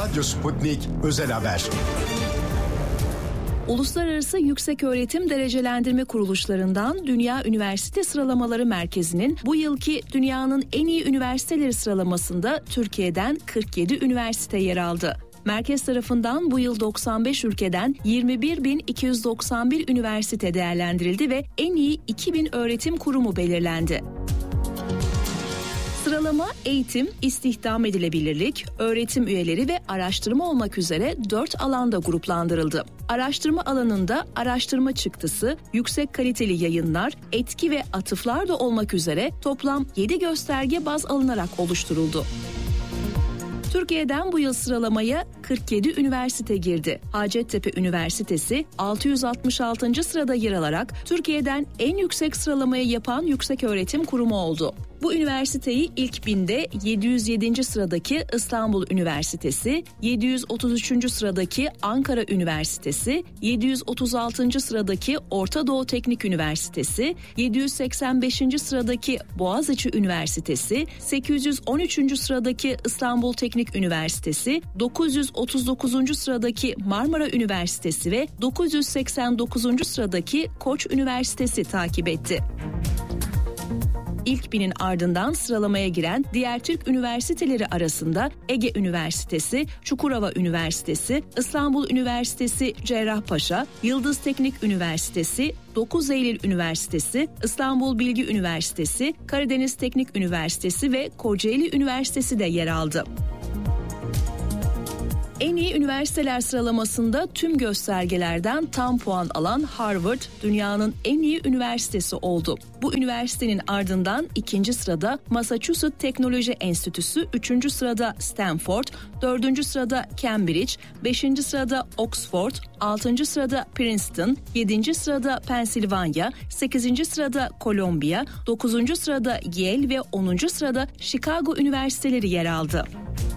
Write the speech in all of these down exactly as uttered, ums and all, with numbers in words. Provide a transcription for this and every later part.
Radyo Sputnik Özel Haber. Uluslararası Yükseköğretim Derecelendirme Kuruluşlarından Dünya Üniversite Sıralamaları Merkezi'nin bu yılki dünyanın en iyi üniversiteleri sıralamasında Türkiye'den kırk yedi üniversite yer aldı. Merkez tarafından bu yıl doksan beş ülkeden yirmi bir bin iki yüz doksan bir üniversite değerlendirildi ve en iyi iki bin öğretim kurumu belirlendi. Sıralama eğitim, istihdam edilebilirlik, öğretim üyeleri ve araştırma olmak üzere dört alanda gruplandırıldı. Araştırma alanında araştırma çıktısı, yüksek kaliteli yayınlar, etki ve atıflar da olmak üzere toplam yedi gösterge baz alınarak oluşturuldu. Türkiye'den bu yıl sıralamaya kırk yedi üniversite girdi. Hacettepe Üniversitesi altı yüz altmış altıncı sırada yer alarak Türkiye'den en yüksek sıralamayı yapan yükseköğretim kurumu oldu. Bu üniversiteyi ilk binde yedi yüz yedinci sıradaki İstanbul Üniversitesi, yedi yüz otuz üçüncü sıradaki Ankara Üniversitesi, yedi yüz otuz altıncı sıradaki Orta Doğu Teknik Üniversitesi, yedi yüz seksen beşinci sıradaki Boğaziçi Üniversitesi, sekiz yüz on üçüncü sıradaki İstanbul Teknik Üniversitesi, dokuz yüz otuz dokuzuncu sıradaki Marmara Üniversitesi ve dokuz yüz seksen dokuzuncu sıradaki Koç Üniversitesi takip etti. İlk binin ardından sıralamaya giren diğer Türk üniversiteleri arasında Ege Üniversitesi, Çukurova Üniversitesi, İstanbul Üniversitesi Cerrahpaşa, Yıldız Teknik Üniversitesi, dokuz Eylül Üniversitesi, İstanbul Bilgi Üniversitesi, Karadeniz Teknik Üniversitesi ve Kocaeli Üniversitesi de yer aldı. En iyi üniversiteler sıralamasında tüm göstergelerden tam puan alan Harvard, dünyanın en iyi üniversitesi oldu. Bu üniversitenin ardından ikinci sırada Massachusetts Teknoloji Enstitüsü, üçüncü sırada Stanford, dördüncü sırada Cambridge, beşinci sırada Oxford, altıncı sırada Princeton, yedinci sırada Pennsylvania, sekizinci sırada Columbia, dokuzuncu sırada Yale ve onuncu sırada Chicago üniversiteleri yer aldı.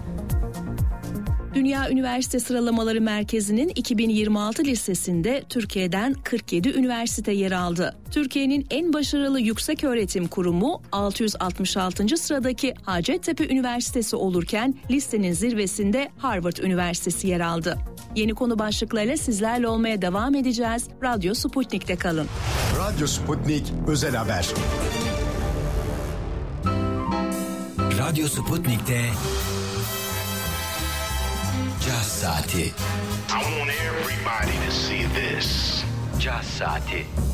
Dünya Üniversite Sıralamaları Merkezi'nin iki bin yirmi altı listesinde Türkiye'den kırk yedi üniversite yer aldı. Türkiye'nin en başarılı yükseköğretim kurumu altı yüz altmış altıncı sıradaki Hacettepe Üniversitesi olurken listenin zirvesinde Harvard Üniversitesi yer aldı. Yeni konu başlıklarıyla sizlerle olmaya devam edeceğiz. Radyo Sputnik'te kalın. Radyo Sputnik Özel Haber. Radyo Sputnik'te Caz Saati. I want everybody to see this. Caz Saati.